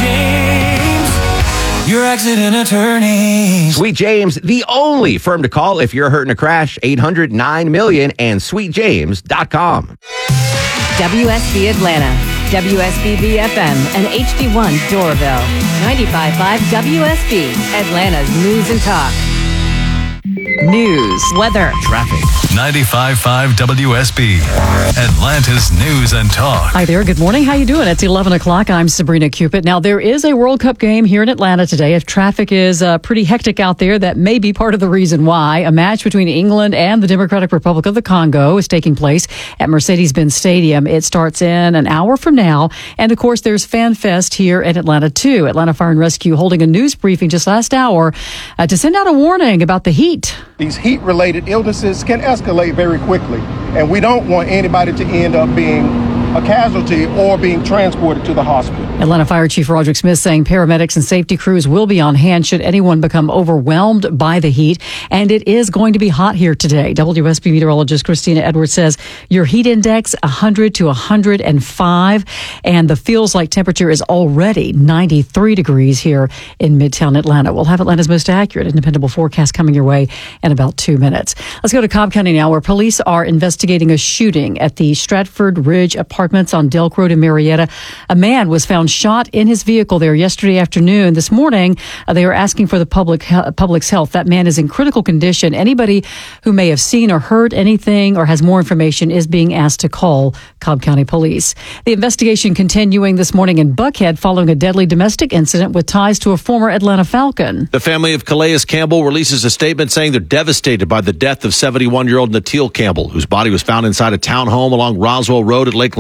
James, your accident attorney. Sweet James, the only firm to call if you're hurt in a crash. eight hundred nine million and sweet james dot com. W S B Atlanta, W S B V F M, and H D one Doraville. ninety-five point five W S B, Atlanta's news and talk. News, weather, traffic. ninety-five point five W S B, Atlanta's news and talk. Hi there. Good morning. How you doing? It's eleven o'clock. I'm Sabrina Cupid. Now, there is a World Cup game here in Atlanta today. If traffic is uh, pretty hectic out there, that may be part of the reason why. A match between England and the Democratic Republic of the Congo is taking place at Mercedes-Benz Stadium. It starts in an hour from now. And, of course, there's Fan Fest here in Atlanta, too. Atlanta Fire and Rescue holding a news briefing just last hour uh, to send out a warning about the heat. These heat-related illnesses can escalate very quickly, and we don't want anybody to end up being a casualty or being transported to the hospital. Atlanta Fire Chief Roderick Smith saying paramedics and safety crews will be on hand should anyone become overwhelmed by the heat. And it is going to be hot here today. W S B meteorologist Christina Edwards says your heat index one hundred to one hundred five, and the feels like temperature is already ninety-three degrees here in Midtown Atlanta. We'll have Atlanta's most accurate and dependable forecast coming your way in about two minutes. Let's go to Cobb County now, where police are investigating a shooting at the Stratford Ridge Apartments on Delk Road in Marietta. A man was found shot in his vehicle there yesterday afternoon. This morning, uh, they are asking for the public he- public's health. That man is in critical condition. Anybody who may have seen or heard anything or has more information is being asked to call Cobb County Police. The investigation continuing this morning in Buckhead following a deadly domestic incident with ties to a former Atlanta Falcon. The family of Calais Campbell releases a statement saying they're devastated by the death of seventy-one-year-old Natil Campbell, whose body was found inside a townhome along Roswell Road at Lakeland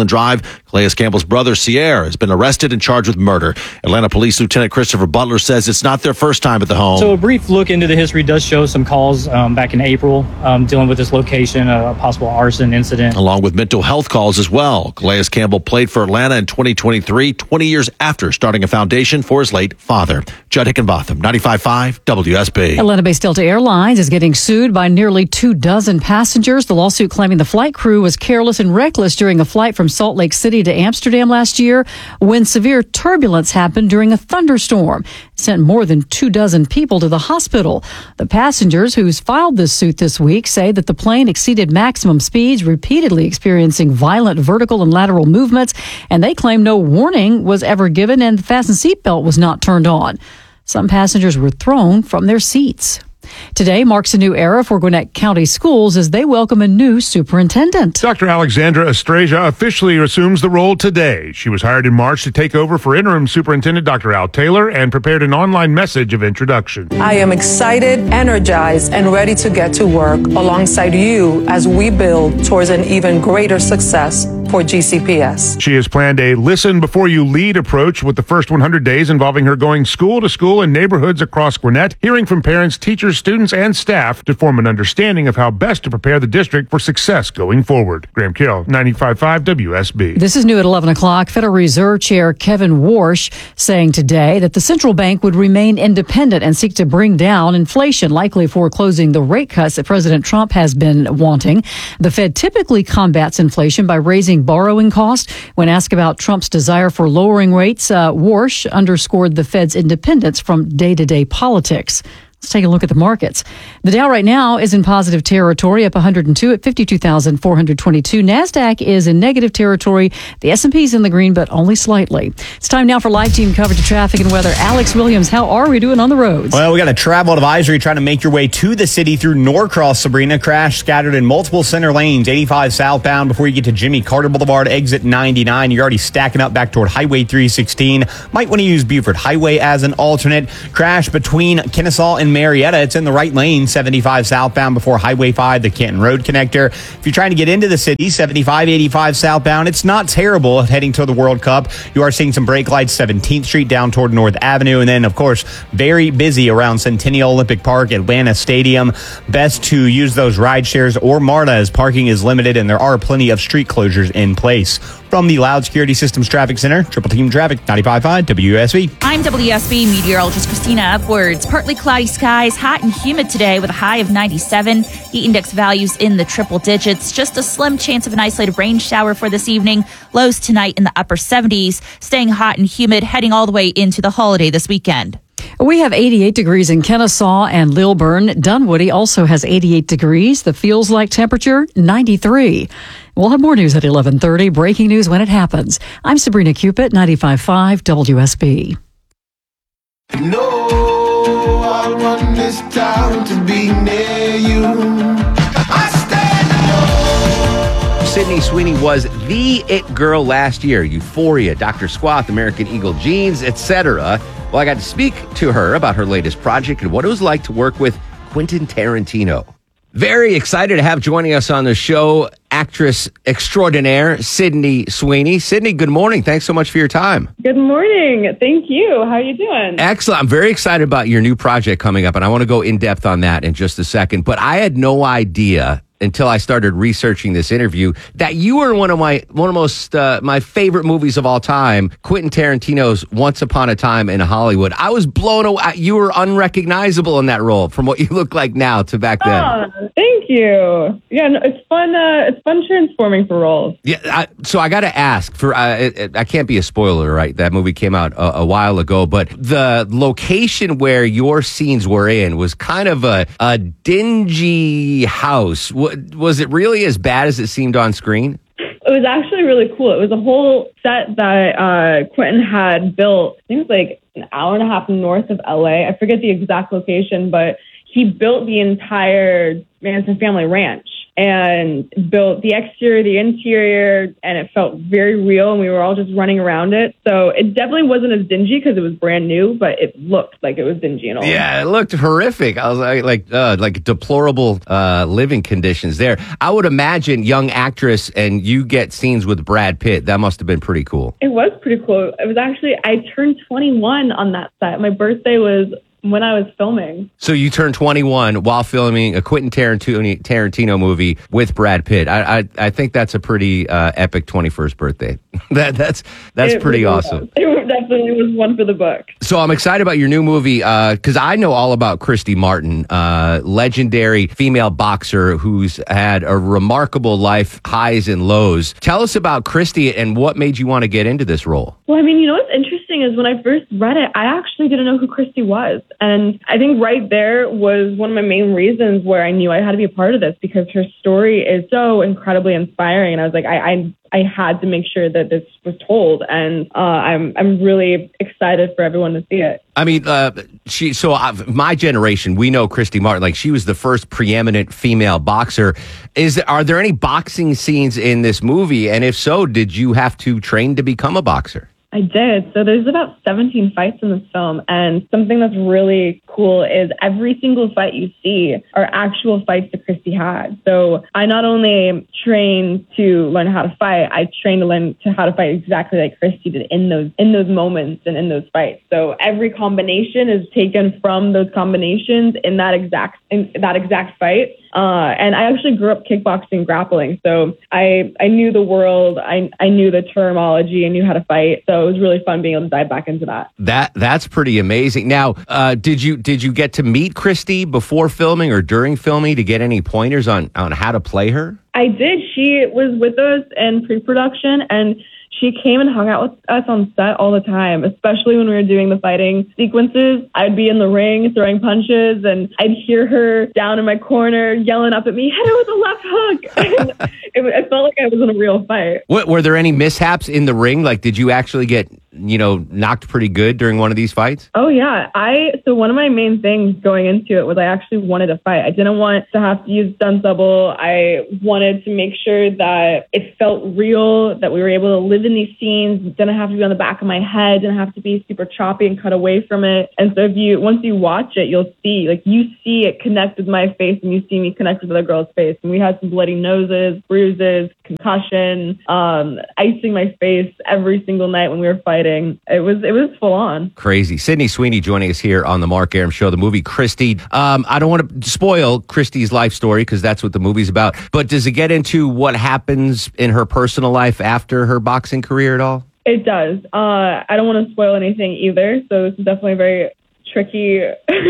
Lakeland Drive. Calais Campbell's brother, Sierra, has been arrested and charged with murder. Atlanta Police Lieutenant Christopher Butler says it's not their first time at the home. So a brief look into the history does show some calls um, back in April um, dealing with this location, a possible arson incident. Along with mental health calls as well. Calais Campbell played for Atlanta in twenty twenty-three, twenty years after starting a foundation for his late father. Judd Hickenbotham, ninety-five point five W S B. Atlanta-based Delta Airlines is getting sued by nearly two dozen passengers. The lawsuit claiming the flight crew was careless and reckless during a flight from Salt Lake City to Amsterdam last year when severe turbulence happened during a thunderstorm. It sent more than two dozen people to the hospital. The passengers who filed this suit this week say that the plane exceeded maximum speeds, repeatedly experiencing violent vertical and lateral movements, and they claim no warning was ever given and the fasten seatbelt was not turned on. Some passengers were thrown from their seats. Today marks a new era for Gwinnett County Schools as they welcome a new superintendent. Doctor Alexandra Estraja officially assumes the role today. She was hired in March to take over for interim superintendent Doctor Al Taylor and prepared an online message of introduction. I am excited, energized, and ready to get to work alongside you as we build towards an even greater success for G C P S. She has planned a listen before you lead approach with the first one hundred days involving her going school to school in neighborhoods across Gwinnett, hearing from parents, teachers, students, and staff to form an understanding of how best to prepare the district for success going forward. Graham Carroll, ninety-five point five W S B. This is new at eleven o'clock. Federal Reserve Chair Kevin Warsh saying today that the central bank would remain independent and seek to bring down inflation, likely foreclosing the rate cuts that President Trump has been wanting. The Fed typically combats inflation by raising borrowing costs. When asked about Trump's desire for lowering rates, uh, Warsh underscored the Fed's independence from day-to-day politics. Let's take a look at the markets. The Dow right now is in positive territory, up one hundred two at fifty-two thousand four hundred twenty-two. NASDAQ is in negative territory. The S and P is in the green, but only slightly. It's time now for live team coverage of traffic and weather. Alex Williams, how are we doing on the roads? Well, we got a travel advisory trying to make your way to the city through Norcross, Sabrina. Crash scattered in multiple center lanes, eighty-five southbound before you get to Jimmy Carter Boulevard, exit ninety-nine. You're already stacking up back toward Highway three sixteen. Might want to use Buford Highway as an alternate. Crash between Kennesaw and Marietta. It's in the right lane, seventy-five southbound before Highway five, the Canton Road connector. If you're trying to get into the city, seventy-five eighty-five southbound, it's not terrible heading to the World Cup. You are seeing some brake lights, seventeenth Street down toward North Avenue. And then, of course, very busy around Centennial Olympic Park, Atlanta Stadium. Best to use those ride shares or MARTA as parking is limited and there are plenty of street closures in place. From the Loud Security Systems Traffic Center, Triple Team Traffic, ninety-five point five W S B. I'm W S B meteorologist Christina Upwards. Partly cloudy skies, hot and humid today with a high of ninety-seven. Heat index values in the triple digits. Just a slim chance of an isolated rain shower for this evening. Lows tonight in the upper seventies. Staying hot and humid, heading all the way into the holiday this weekend. We have eighty-eight degrees in Kennesaw and Lilburn. Dunwoody also has eighty-eight degrees. The feels like temperature, ninety-three. We'll have more news at eleven thirty. Breaking news when it happens. I'm Sabrina Cupid, ninety-five point five W S B. No, I run this town to be near you. Sydney Sweeney was the it girl last year. Euphoria, Doctor Squath, American Eagle Jeans, et cetera. Well, I got to speak to her about her latest project and what it was like to work with Quentin Tarantino. Very excited to have joining us on the show actress extraordinaire, Sydney Sweeney. Sydney, good morning. Thanks so much for your time. Good morning. Thank you. How are you doing? Excellent. I'm very excited about your new project coming up, and I want to go in depth on that in just a second. But I had no idea until I started researching this interview that you were one of my one of most uh, my favorite movies of all time, Quentin Tarantino's Once Upon a Time in Hollywood. I was blown away. You were unrecognizable in that role from what you look like now to back then. Oh, thank you. Yeah, no, it's fun. Uh, it's fun transforming for roles. Yeah. I, so I got to ask for. Uh, it, it, I can't be a spoiler, right? That movie came out a, a while ago, but the location where your scenes were in was kind of a, a dingy house. Was it really as bad as it seemed on screen? It was actually really cool. It was a whole set that uh, Quentin had built, I think it was like an hour and a half north of L A. I forget the exact location, but he built the entire Manson family ranch and built the exterior, the interior, and it felt very real, and we were all just running around it. So it definitely wasn't as dingy because it was brand new, but it looked like it was dingy and all. Yeah, it looked horrific. I was like, like, uh, like deplorable uh, living conditions there. I would imagine young actress, and you get scenes with Brad Pitt. That must have been pretty cool. It was pretty cool. It was actually, I turned twenty-one on that set. My birthday was when I was filming. So you turned twenty-one while filming a Quentin Tarantino, Tarantino movie with Brad Pitt. I I, I think that's a pretty uh, epic twenty-first birthday. that that's that's It pretty really awesome. was. It definitely was one for the book. So I'm excited about your new movie because I know all about Christy Martin, uh, legendary female boxer who's had a remarkable life, highs and lows. Tell us about Christy and what made you want to get into this role. Well, I mean, you know what's interesting is when I first read it, I actually didn't know who Christy was. And I think right there was one of my main reasons where I knew I had to be a part of this because her story is so incredibly inspiring. And I was like, I, I I had to make sure that this was told, and uh, I'm I'm really excited for everyone to see it. I mean, uh, she. So I've, my generation, we know Christy Martin. Like she was the first preeminent female boxer. Is are there any boxing scenes in this movie? And if so, did you have to train to become a boxer? I did. So there's about seventeen fights in this film. And something that's really cool is every single fight you see are actual fights that Christy had. So I not only trained to learn how to fight, I trained to learn to how to fight exactly like Christy did in those in those moments and in those fights. So every combination is taken from those combinations in that exact in that exact fight. Uh, and I actually grew up kickboxing, grappling. So I I knew the world. I I knew the terminology. I knew how to fight. So it was really fun being able to dive back into that. That that's pretty amazing. Now, uh, did you did you get to meet Christy before filming or during filming to get any pointers on on how to play her? I did. She was with us in pre-production, and she came and hung out with us on set all the time, especially when we were doing the fighting sequences. I'd be in the ring throwing punches, and I'd hear her down in my corner yelling up at me, hit her with a left hook. And it, it felt like I was in a real fight. What, were there any mishaps in the ring? Like, did you actually get, you know, knocked pretty good during one of these fights? Oh, yeah. I So one of my main things going into it was I actually wanted to fight. I didn't want to have to use stunt double. I wanted to make sure that it felt real, that we were able to live in these scenes. It didn't have to be on the back of my head. Didn't have to be super choppy and cut away from it. And so if you, once you watch it, you'll see, like you see it connect with my face and you see me connect with the girl's face. And we had some bloody noses, bruises, concussion, um, icing my face every single night when we were fighting. It was, it was full on. Crazy. Sydney Sweeney joining us here on the Mark Arum Show, the movie Christy. Um, I don't want to spoil Christy's life story because that's what the movie's about. But does it get into what happens in her personal life after her boxing career at all? It does. Uh, I don't want to spoil anything either. So this is definitely a very tricky,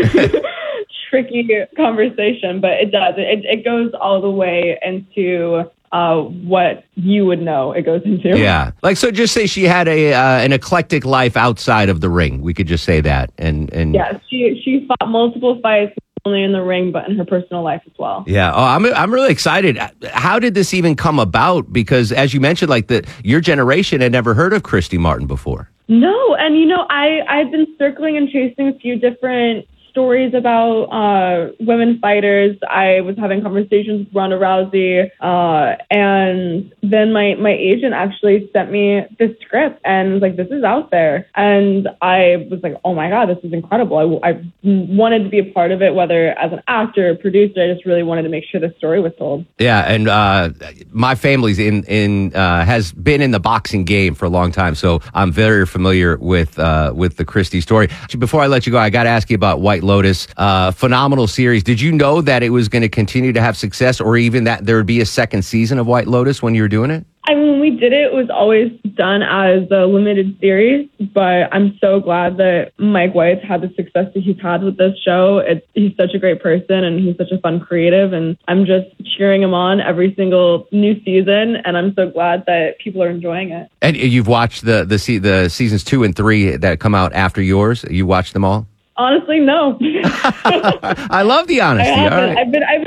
tricky conversation, but it does. It, it goes all the way into uh, what you would know it goes into. Yeah. Like, so just say she had a uh, an eclectic life outside of the ring. We could just say that. And, and yeah, she, she fought multiple fights, not only in the ring, but in her personal life as well. Yeah. Oh, I'm I'm really excited. How did this even come about? Because as you mentioned, like that your generation had never heard of Christy Martin before. No. And, you know, I, I've been circling and chasing a few different stories about uh, women fighters. I was having conversations with Ronda Rousey, uh, and then my, my agent actually sent me this script and was like, this is out there. And I was like, oh my God, this is incredible. I, I wanted to be a part of it, whether as an actor or producer. I just really wanted to make sure the story was told. Yeah, and uh, my family's in, in uh, has been in the boxing game for a long time, so I'm very familiar with uh, with the Christy story. Before I let you go, I got to ask you about White Lotus, uh, phenomenal series. Did you know that it was going to continue to have success, or even that there would be a second season of White Lotus when you were doing it? I mean, when we did it, it was always done as a limited series, but I'm so glad that Mike White's had the success that he's had with this show. It's, he's such a great person, and he's such a fun creative, and I'm just cheering him on every single new season, and I'm so glad that people are enjoying it. And you've watched the the, se- the seasons two and three that come out after yours? You watched them all? Honestly, no. I love the honesty. I haven't. All right. I've been I've been super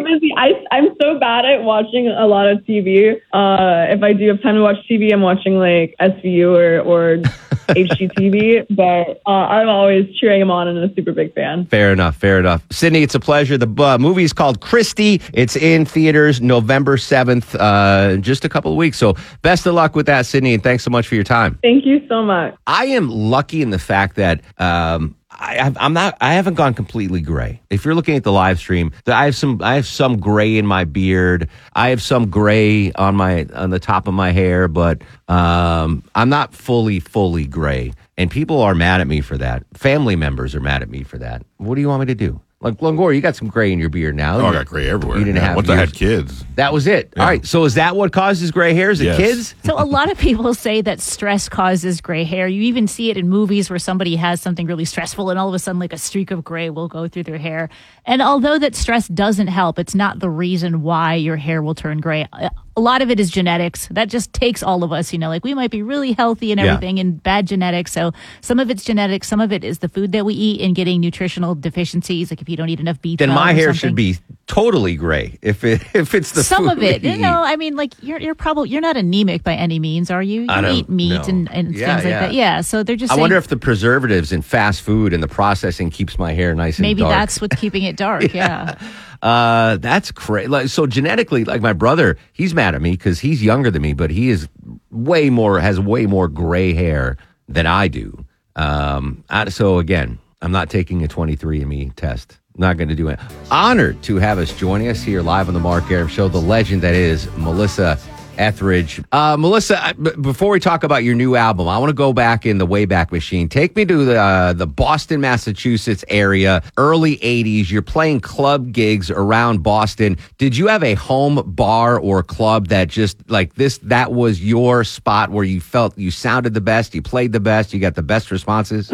busy. I, I'm so bad at watching a lot of T V. Uh, if I do have time to watch T V, I'm watching like S V U or, or H G T V. But uh, I'm always cheering him on and a super big fan. Fair enough. Fair enough. Sydney, it's a pleasure. The uh, movie is called Christy. It's in theaters November seventh, uh, just a couple of weeks. So best of luck with that, Sydney, and thanks so much for your time. Thank you so much. I am lucky in the fact that um, I, I'm not. I haven't gone completely gray. If you're looking at the live stream, I have some. I have some gray in my beard. I have some gray on my on the top of my hair, but um, I'm not fully fully gray. And people are mad at me for that. Family members are mad at me for that. What do you want me to do? Like, Longoria, you got some gray in your beard now. Oh, I got gray everywhere. You didn't yeah. have Once yours. I had kids. That was it. Yeah. All right. So is that what causes gray hairs? Yes. The kids? So a lot of people say that stress causes gray hair. You even see it in movies where somebody has something really stressful and all of a sudden like a streak of gray will go through their hair. And although that stress doesn't help, it's not the reason why your hair will turn gray. A lot of it is genetics. That just takes all of us, you know, like we might be really healthy and everything yeah. and bad genetics. So some of it's genetics. Some of it is the food that we eat and getting nutritional deficiencies. Like if you don't eat enough B twelve. Then my hair should be totally gray if it if it's the some food of it. we You know, I mean, like you're you're probably you're not anemic by any means, are you? You I don't eat meat know. and, and Yeah, things like yeah. that. Yeah. So they're just. I saying, wonder if the preservatives in fast food and the processing keeps my hair nice and maybe dark. that's what's keeping it dark. yeah. Uh, that's crazy. Like, so genetically, like my brother, he's mad at me because he's younger than me, but he is way more has way more gray hair than I do. Um, I, so again, I'm not taking a twenty-three and me test. Not going to do it. Honored to have us joining us here live on the Mark Arum Show, the legend that is Melissa Etheridge. Uh, Melissa, b- before we talk about your new album, I want to go back in the Wayback Machine. Take me to the uh, the Boston, Massachusetts area, early eighties. You're playing club gigs around Boston. Did you have a home bar or club that just like this, that was your spot where you felt you sounded the best, you played the best, you got the best responses?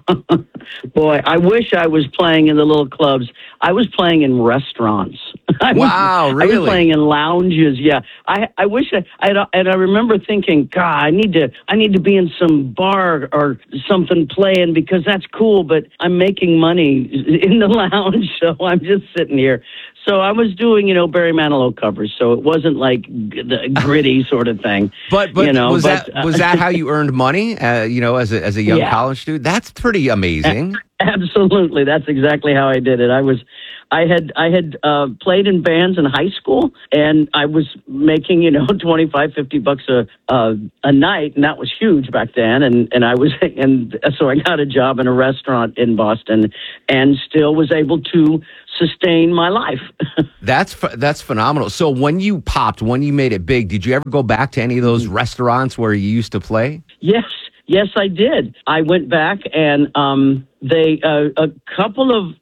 Boy, I wish I was playing in the little clubs. I was playing in restaurants. I wow, was, really? I was playing in lounges. Yeah, I I wish I, I and I remember thinking, God, I need to I need to be in some bar or something playing because that's cool. But I'm making money in the lounge, so I'm just sitting here. So I was doing, you know, Barry Manilow covers, so it wasn't like the gritty sort of thing. But but you know, was but, that was that how you earned money? Uh, you know, as a as a young Yeah. college student, that's pretty amazing. Absolutely, that's exactly how I did it. I was, I had I had uh, played in bands in high school, and I was making, you know, twenty-five, fifty bucks a uh, a night, and that was huge back then. And and I was, and so I got a job in a restaurant in Boston, and still was able to sustain my life. That's ph- that's phenomenal. So when you popped, when you made it big, did you ever go back to any of those restaurants where you used to play? Yes, yes, I did. I went back, and um, they uh, a couple of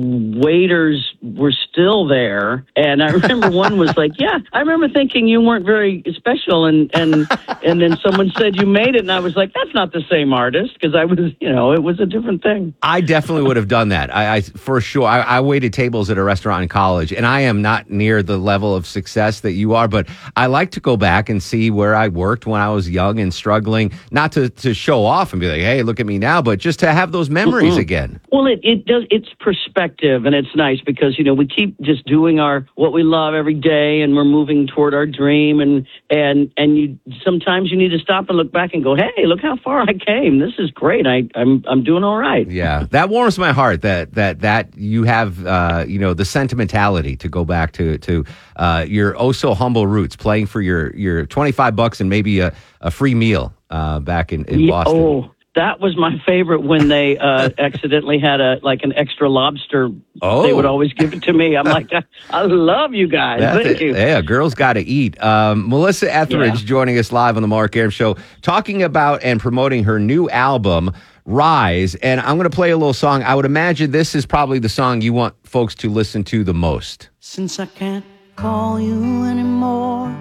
waiters were still there, and I remember one was like, yeah, I remember thinking you weren't very special, and and and then someone said you made it, and I was like, that's not the same artist, because I was, you know, it was a different thing. I definitely would have done that. I, I for sure. I, I waited tables at a restaurant in college, and I am not near the level of success that you are, but I like to go back and see where I worked when I was young and struggling, not to, to show off and be like, hey, look at me now, but just to have those memories Mm-mm. again. Well, it, it does. It's perspective, and it's nice because, you know, we keep just doing our what we love every day, and we're moving toward our dream, and and and you sometimes you need to stop and look back and go, hey, look how far I came. This is great. I I'm I'm doing all right. Yeah, that warms my heart that that that you have uh, you know, the sentimentality to go back to to uh, your oh so humble roots, playing for your your twenty-five bucks and maybe a, a free meal uh, back in, in Yeah, Boston. Oh, that was my favorite when they uh, accidentally had a like an extra lobster. Oh. They would always give it to me. I'm like, I, I love you guys. That's Thank it. you. Yeah, girls got to eat. Um, Melissa Etheridge Yeah. joining us live on the Mark Arum Show, talking about and promoting her new album, Rise. And I'm going to play a little song. I would imagine this is probably the song you want folks to listen to the most. Since I can't call you anymore.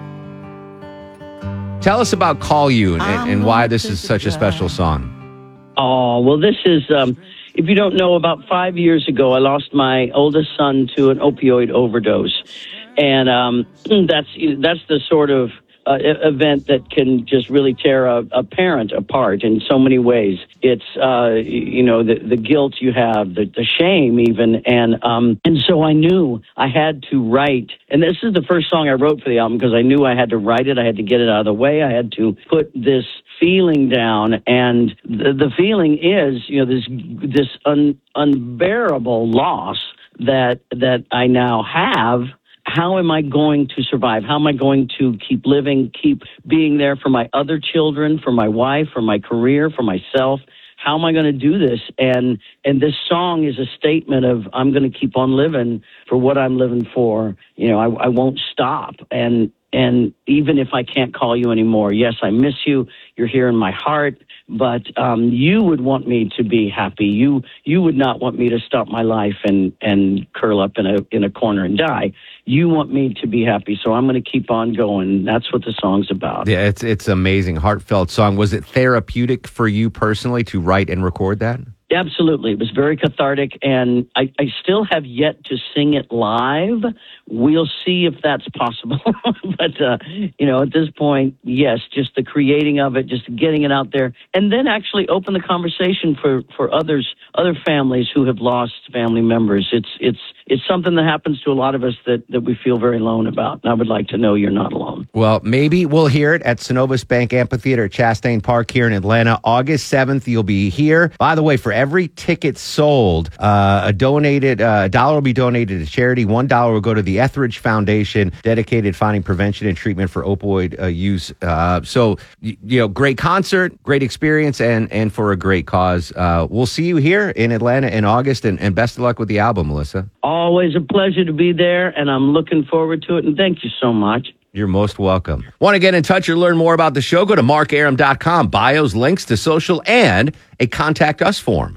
Tell us about Call You and, and, and why this is such a special song. Oh, well, this is, um, if you don't know, about five years ago, I lost my oldest son to an opioid overdose. And um, that's that's the sort of uh, event that can just really tear a, a parent apart in so many ways. It's, uh, you know, the, the guilt you have, the, the shame even. And, um, and so I knew I had to write. And this is the first song I wrote for the album because I knew I had to write it. I had to get it out of the way. I had to put this feeling down. And the, the feeling is, you know, this, this un, unbearable loss that, that I now have. How am I going to survive? How am I going to keep living, keep being there for my other children, for my wife, for my career, for myself? How am I going to do this? And and this song is a statement of I'm going to keep on living for what I'm living for. You know, I, I won't stop. And and even if I can't call you anymore, yes, I miss you. You're here in my heart. But um, you would want me to be happy. You you would not want me to stop my life and, and curl up in a in a corner and die. You want me to be happy, so I'm going to keep on going. That's what the song's about. Yeah, it's it's amazing, heartfelt song. Was it therapeutic for you personally to write and record that? Absolutely. It was very cathartic, and I, I still have yet to sing it live. We'll see if that's possible. But, uh, you know, at this point, yes, just the creating of it, just getting it out there, and then actually open the conversation for, for others, other families who have lost family members. It's it's it's something that happens to a lot of us that, that we feel very alone about, and I would like to know you're not alone. Well, maybe we'll hear it at Synovus Bank Amphitheater at Chastain Park here in Atlanta. August seventh, you'll be here. By the way, for every ticket sold, uh, a donated uh, a dollar will be donated to charity. One dollar will go to the Etheridge Foundation, dedicated finding prevention and treatment for opioid uh, use. Uh, so, you, you know, great concert, great experience, and and for a great cause. Uh, we'll see you here in Atlanta in August, and, and best of luck with the album, Melissa. Always a pleasure to be there, and I'm looking forward to it, and thank you so much. You're most welcome. Want to get in touch or learn more about the show? Go to mark arum dot com. Bios, links to social, and a contact us form.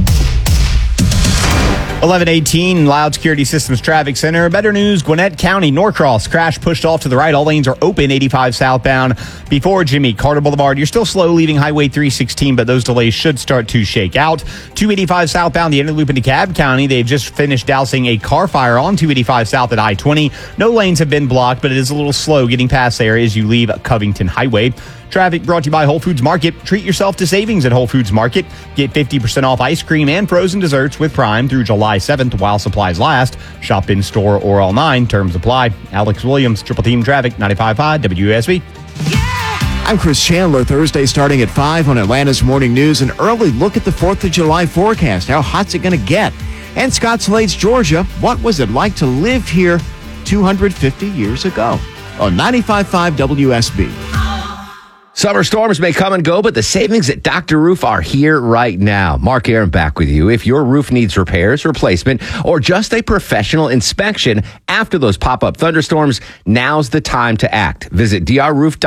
eleven eighteen, Loud Security Systems Traffic Center. Better news, Gwinnett County, Norcross, crash pushed off to the right. All lanes are open, eighty-five southbound before Jimmy Carter Boulevard. You're still slow leaving Highway three sixteen, but those delays should start to shake out. two eighty-five southbound, the inner loop into DeKalb County. They've just finished dousing a car fire on two eighty-five south at I twenty. No lanes have been blocked, but it is a little slow getting past there as you leave Covington Highway. Traffic brought to you by Whole Foods Market. Treat yourself to savings at Whole Foods Market. Get fifty percent off ice cream and frozen desserts with Prime through July seventh while supplies last. Shop in store or online. Terms apply. Alex Williams, Triple Team Traffic, ninety-five point five W S B. I'm Chris Chandler. Thursday starting at five on Atlanta's Morning News. An early look at the fourth of July forecast. How hot's it going to get? And Scotts Blades, Georgia. What was it like to live here two hundred fifty years ago? On ninety-five point five W S B. Summer storms may come and go, but the savings at Doctor Roof are here right now. Mark Arum back with you. If your roof needs repairs, replacement, or just a professional inspection after those pop-up thunderstorms, now's the time to act. Visit D R roof dot com.